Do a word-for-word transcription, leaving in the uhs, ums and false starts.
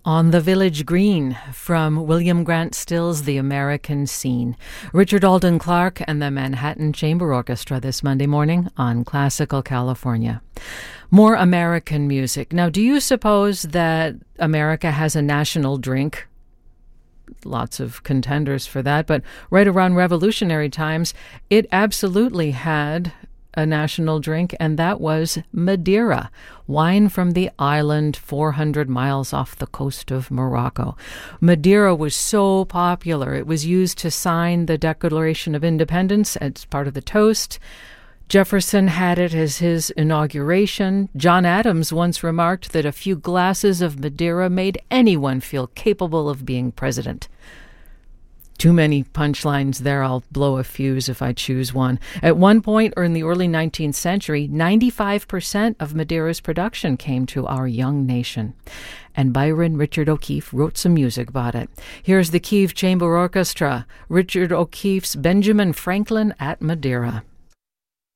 On the Village Green, from William Grant Still's The American Scene. Richard Alden Clark and the Manhattan Chamber Orchestra this Monday morning on Classical California. More American music. Now, do you suppose that America has a national drink? Lots of contenders for that, but right around revolutionary times, it absolutely had a national drink, and that was Madeira, wine from the island four hundred miles off the coast of Morocco. Madeira was so popular, it was used to sign the Declaration of Independence as part of the toast. Jefferson had it as his inauguration. John Adams once remarked that a few glasses of Madeira made anyone feel capable of being president. Too many punchlines there. I'll blow a fuse if I choose one. At one point, or in the early nineteenth century, ninety-five percent of Madeira's production came to our young nation. And Byron Richard O'Keefe wrote some music about it. Here's the Kiev Chamber Orchestra, Richard O'Keefe's Benjamin Franklin at Madeira.